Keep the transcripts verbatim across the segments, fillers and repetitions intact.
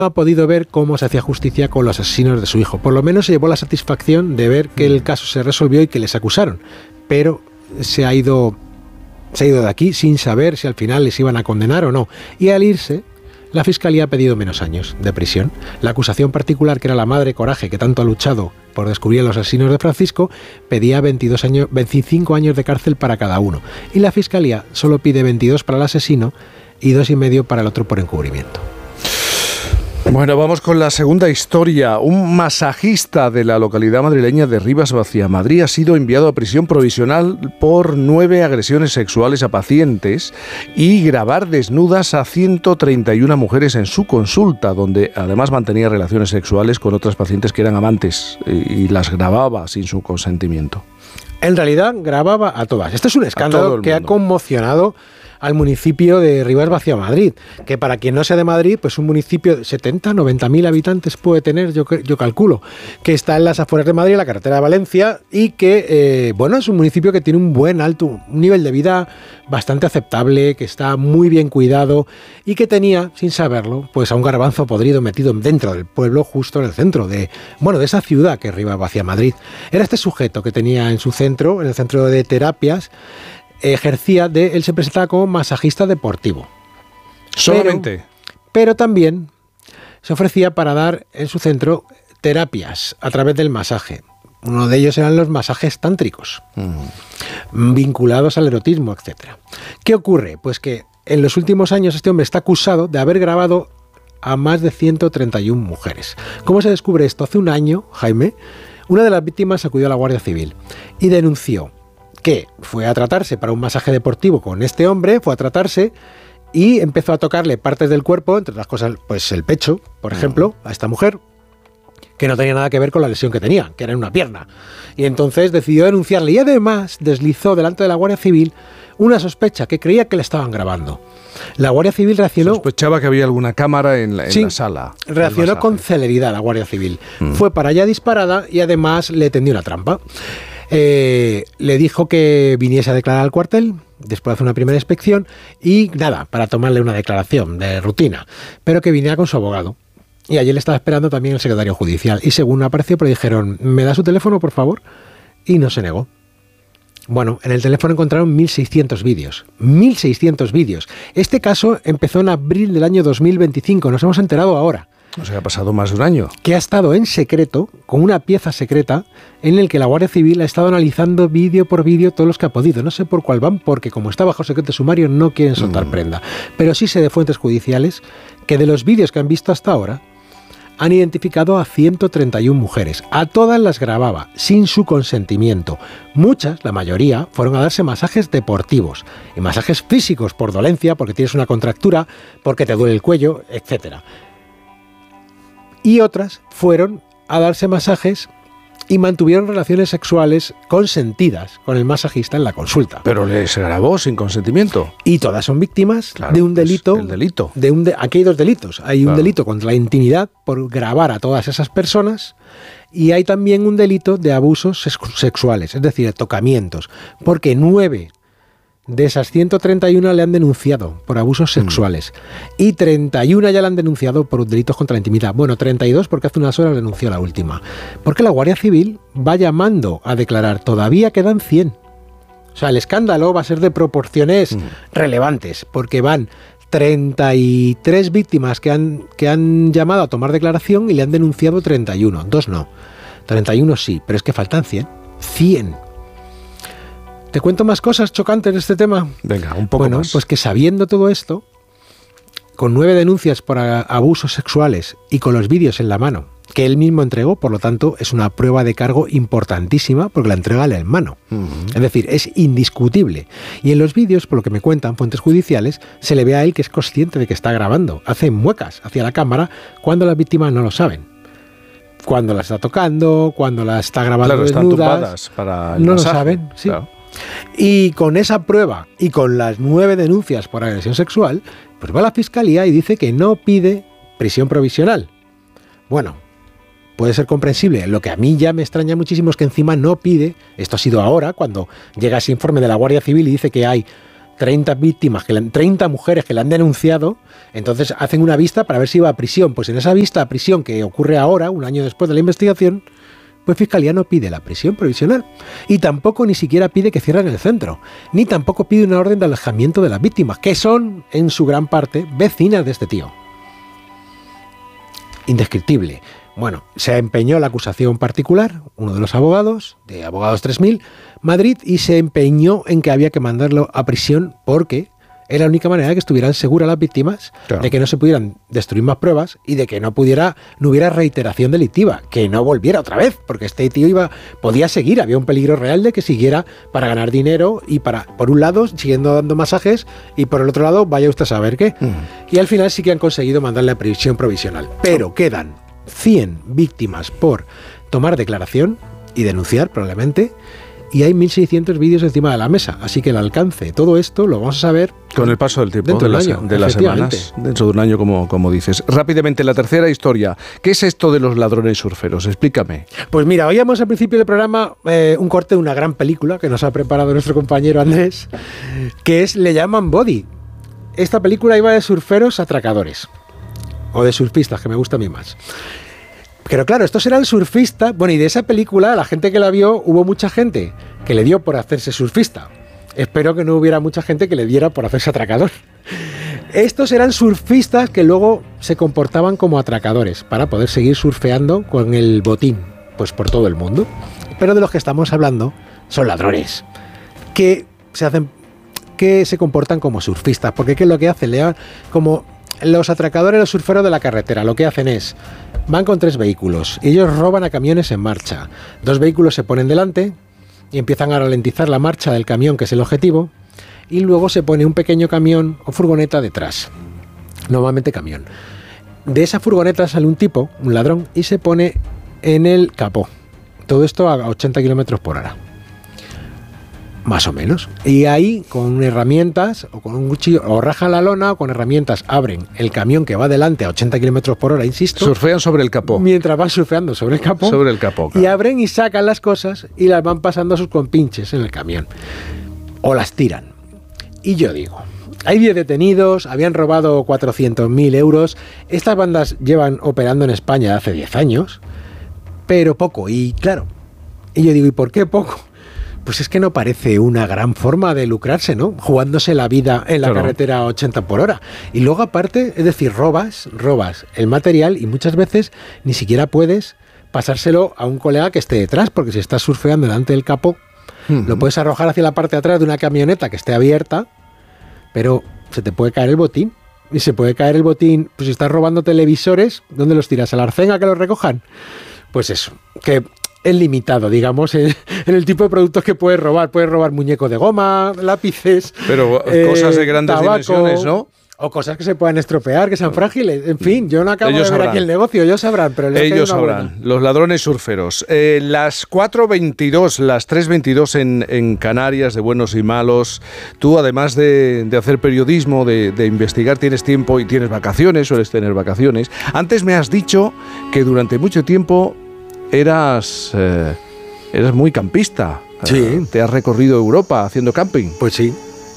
ha podido ver cómo se hacía justicia con los asesinos de su hijo. Por lo menos se llevó la satisfacción de ver que el caso se resolvió y que les acusaron. Pero se ha ido, se ha ido de aquí sin saber si al final les iban a condenar o no. Y al irse, la Fiscalía ha pedido menos años de prisión. La acusación particular, que era la madre Coraje, que tanto ha luchado por descubrir a los asesinos de Francisco, pedía veintidós años, veinticinco años de cárcel para cada uno. Y la Fiscalía solo pide veintidós para el asesino y dos y medio para el otro por encubrimiento. Bueno, vamos con la segunda historia. Un masajista de la localidad madrileña de Rivas-Vaciamadrid ha sido enviado a prisión provisional por nueve agresiones sexuales a pacientes y grabar desnudas a ciento treinta y una mujeres en su consulta, donde además mantenía relaciones sexuales con otras pacientes que eran amantes y las grababa sin su consentimiento. En realidad grababa a todas. Este es un escándalo que ha conmocionado al municipio de Rivas-Vaciamadrid, que para quien no sea de Madrid, pues un municipio de setenta, noventa mil habitantes puede tener, yo, yo calculo, que está en las afueras de Madrid, en la carretera de Valencia, y que, eh, bueno, es un municipio que tiene un buen alto, un nivel de vida bastante aceptable, que está muy bien cuidado y que tenía, sin saberlo, pues a un garbanzo podrido metido dentro del pueblo, justo en el centro de, bueno, de esa ciudad que es Rivas-Vaciamadrid. Era este sujeto que tenía en su centro, en el centro de terapias, ejercía de, él se presentaba como masajista deportivo. Solamente. Pero, pero también se ofrecía para dar en su centro terapias a través del masaje. Uno de ellos eran los masajes tántricos, mm. vinculados al erotismo, etcétera. ¿Qué ocurre? Pues que en los últimos años este hombre está acusado de haber grabado a más de ciento treinta y una mujeres. ¿Cómo se descubre esto? Hace un año, Jaime, una de las víctimas acudió a la Guardia Civil y denunció que fue a tratarse para un masaje deportivo con este hombre, fue a tratarse y empezó a tocarle partes del cuerpo, entre otras cosas, pues el pecho, por ejemplo, a esta mujer, que no tenía nada que ver con la lesión que tenía, que era en una pierna. Y entonces decidió denunciarle y además deslizó delante de la Guardia Civil una sospecha que creía que le estaban grabando. La Guardia Civil reaccionó... Sospechaba que había alguna cámara en la, en sí, la sala. Reaccionó con celeridad la Guardia Civil. Mm. Fue para allá disparada y además le tendió una trampa. Eh, le dijo que viniese a declarar al cuartel después de hacer una primera inspección y nada, para tomarle una declaración de rutina, pero que viniera con su abogado. Y allí le estaba esperando también el secretario judicial. Y según apareció, le dijeron, ¿me da su teléfono, por favor? Y no se negó. Bueno, en el teléfono encontraron mil seiscientos vídeos. mil seiscientos vídeos. Este caso empezó en abril del año dos mil veinticinco. Nos hemos enterado ahora. O sea, ha pasado más de un año. Que ha estado en secreto, con una pieza secreta, en el que la Guardia Civil ha estado analizando vídeo por vídeo todos los que ha podido. No sé por cuál van, porque como está bajo secreto sumario no quieren soltar mm. prenda. Pero sí sé de fuentes judiciales que de los vídeos que han visto hasta ahora, han identificado a ciento treinta y una mujeres. A todas las grababa, sin su consentimiento. Muchas, la mayoría, fueron a darse masajes deportivos y masajes físicos por dolencia, porque tienes una contractura, porque te duele el cuello, etcétera. Y otras fueron a darse masajes y mantuvieron relaciones sexuales consentidas con el masajista en la consulta. Pero les grabó sin consentimiento. Y todas son víctimas claro, de un delito. El delito. De un de, aquí hay dos delitos. Hay claro. un delito contra la intimidad por grabar a todas esas personas y hay también un delito de abusos sexuales, es decir, de tocamientos, porque nueve de esas ciento treinta y una le han denunciado por abusos sexuales mm. y treinta y una ya le han denunciado por delitos contra la intimidad. Bueno, treinta y dos porque hace unas horas denunció la última. Porque la Guardia Civil va llamando a declarar. Todavía quedan cien. O sea, el escándalo va a ser de proporciones mm. relevantes porque van treinta y tres víctimas que han, que han llamado a tomar declaración y le han denunciado treinta y uno. Dos no. treinta y uno sí, pero es que faltan cien. cien. ¿Te cuento más cosas chocantes de este tema? Venga, un poco bueno, más. Pues que sabiendo todo esto, con nueve denuncias por abusos sexuales y con los vídeos en la mano, que él mismo entregó, por lo tanto, es una prueba de cargo importantísima porque la entrega al hermano. Uh-huh. Es decir, es indiscutible. Y en los vídeos, por lo que me cuentan fuentes judiciales, se le ve a él que es consciente de que está grabando. Hace muecas hacia la cámara cuando las víctimas no lo saben. Cuando la está tocando, cuando la está grabando claro, desnudas. Están tumbadas para el no masaje. Lo saben, sí. Claro. Y con esa prueba y con las nueve denuncias por agresión sexual, pues va a la Fiscalía y dice que no pide prisión provisional. Bueno, puede ser comprensible. Lo que a mí ya me extraña muchísimo es que encima no pide, esto ha sido ahora, cuando llega ese informe de la Guardia Civil y dice que hay treinta víctimas, que le, treinta mujeres que le han denunciado, entonces hacen una vista para ver si va a prisión. Pues en esa vista a prisión que ocurre ahora, un año después de la investigación, pues Fiscalía no pide la prisión provisional y tampoco ni siquiera pide que cierren el centro, ni tampoco pide una orden de alejamiento de las víctimas, que son, en su gran parte, vecinas de este tío. Indescriptible. Bueno, se empeñó la acusación particular, uno de los abogados, de Abogados tres mil, Madrid, y se empeñó en que había que mandarlo a prisión porque era la única manera de que estuvieran seguras las víctimas, claro, de que no se pudieran destruir más pruebas y de que no pudiera, no hubiera reiteración delictiva, que no volviera otra vez, porque este tío iba, podía seguir, había un peligro real de que siguiera para ganar dinero y para, por un lado, siguiendo dando masajes y por el otro lado, vaya usted a saber qué. Mm. Y al final sí que han conseguido mandarle a prisión provisional. Pero quedan cien víctimas por tomar declaración y denunciar probablemente, y hay mil seiscientos vídeos encima de la mesa, así que el alcance de todo esto lo vamos a saber con el paso del tiempo, dentro de, del las, año, de las semanas, dentro de un año, como, como dices. Rápidamente, la tercera historia. ¿Qué es esto de los ladrones surferos? Explícame. Pues mira, oíamos al principio del programa eh, un corte de una gran película que nos ha preparado nuestro compañero Andrés, que es Le llaman Body. Esta película iba de surferos atracadores, o de surfistas, que me gusta a mí más. Pero claro, estos eran surfistas. Bueno, y de esa película, la gente que la vio, hubo mucha gente que le dio por hacerse surfista. Espero que no hubiera mucha gente que le diera por hacerse atracador. Estos eran surfistas que luego se comportaban como atracadores para poder seguir surfeando con el botín, pues por todo el mundo. Pero de los que estamos hablando son ladrones, que se hacen, que se comportan como surfistas. Porque ¿qué es lo que hacen? Le dan como los atracadores, los surferos de la carretera, lo que hacen es, van con tres vehículos, y ellos roban a camiones en marcha. Dos vehículos se ponen delante y empiezan a ralentizar la marcha del camión, que es el objetivo, y luego se pone un pequeño camión o furgoneta detrás, normalmente camión. De esa furgoneta sale un tipo, un ladrón, y se pone en el capó. Todo esto a ochenta kilómetros por hora. Más o menos. Y ahí, con herramientas, o con un cuchillo, o rajan la lona, o con herramientas abren el camión que va adelante a ochenta kilómetros por hora, insisto. Surfean sobre el capó. Mientras van surfeando sobre el capó. Sobre el capó, claro. Y abren y sacan las cosas y las van pasando a sus compinches en el camión. O las tiran. Y yo digo, hay diez detenidos, habían robado cuatrocientos mil euros. Estas bandas llevan operando en España hace diez años, pero poco. Y claro, y yo digo, ¿y por qué poco? Pues es que no parece una gran forma de lucrarse, ¿no? Jugándose la vida en la claro. carretera a ochenta por hora. Y luego aparte, es decir, robas, robas el material y muchas veces ni siquiera puedes pasárselo a un colega que esté detrás, porque si estás surfeando delante del capó, uh-huh. lo puedes arrojar hacia la parte de atrás de una camioneta que esté abierta, pero se te puede caer el botín. Y se puede caer el botín, pues si estás robando televisores, ¿dónde los tiras? ¿A la arcén a que los recojan? Pues eso, que es limitado, digamos, en, en el tipo de productos que puedes robar. Puedes robar muñecos de goma, lápices... Pero eh, cosas de grandes tabaco, dimensiones, ¿no? O cosas que se puedan estropear, que sean frágiles. En fin, yo no acabo ellos de ver sabrán. Aquí el negocio, ellos sabrán. Pero ellos sabrán, buena. Los ladrones surferos. Eh, las cuatro veintidós, las tres veintidós en, en Canarias, de buenos y malos. Tú, además de, de hacer periodismo, de, de investigar, tienes tiempo y tienes vacaciones, sueles tener vacaciones. Antes me has dicho que durante mucho tiempo eras, eh, eras muy campista. Sí. Eh, te has recorrido Europa haciendo camping. Pues sí.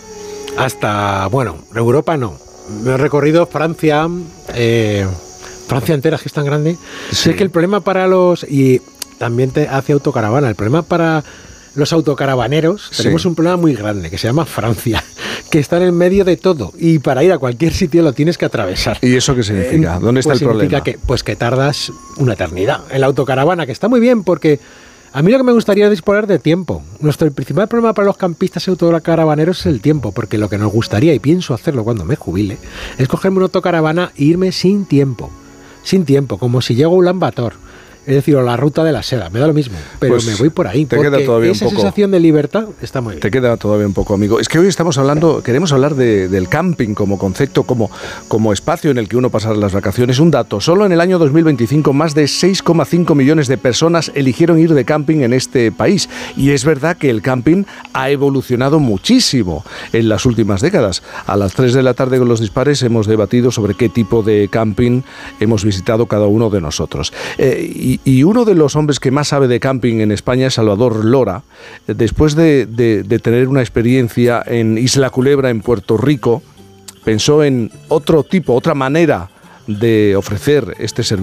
Hasta, bueno, Europa no. Me he recorrido Francia, eh, Francia entera, que es tan grande. Sí. Sé que el problema para los... Y también te hace autocaravana. El problema para los autocaravaneros, sí. tenemos un problema muy grande, que se llama Francia, que está en el medio de todo. Y para ir a cualquier sitio lo tienes que atravesar. ¿Y eso qué significa? ¿Dónde está pues el problema? Significa que, pues que tardas una eternidad en la autocaravana, que está muy bien porque... A mí lo que me gustaría es disponer de tiempo. Nuestro principal problema para los campistas y autocaravaneros es el tiempo, porque lo que nos gustaría, y pienso hacerlo cuando me jubile, es cogerme una autocaravana e irme sin tiempo. Sin tiempo, como si llego a Ulan Bator. Es decir, o la ruta de la seda, me da lo mismo, pero pues me voy por ahí, te porque queda todavía esa un poco, sensación de libertad está muy bien. Te queda todavía un poco, amigo. Es que hoy estamos hablando, queremos hablar de, del camping como concepto, como, como espacio en el que uno pasa las vacaciones. Un dato, solo en el año dos mil veinticinco más de seis coma cinco millones de personas eligieron ir de camping en este país. Y es verdad que el camping ha evolucionado muchísimo en las últimas décadas. A las tres de la tarde con los dispares hemos debatido sobre qué tipo de camping hemos visitado cada uno de nosotros. Eh, y Y, y uno de los hombres que más sabe de camping en España es Salvador Lora. Después de, de, de tener una experiencia en Isla Culebra, en Puerto Rico, pensó en otro tipo, otra manera de ofrecer este servicio